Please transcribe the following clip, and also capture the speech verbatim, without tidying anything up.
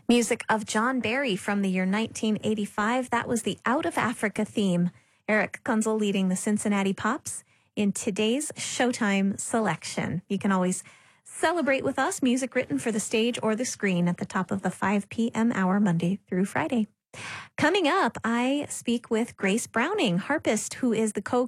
Music of John Barry from the year nineteen eighty-five. That was the Out of Africa theme. Eric Kunzel leading the Cincinnati Pops in today's Showtime selection. You can always celebrate with us, music written for the stage or the screen at the top of the five p.m. hour, Monday through Friday. Coming up, I speak with Grace Browning, harpist, who is the co